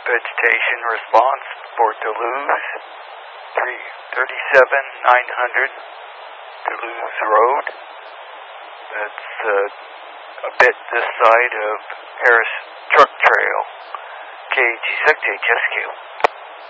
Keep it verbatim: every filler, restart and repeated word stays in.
Vegetation response for Duluth, three thirty-seven nine hundred Duluth Road. That's uh, a bit this side of Harris Truck Trail. K G S E C T H S Q.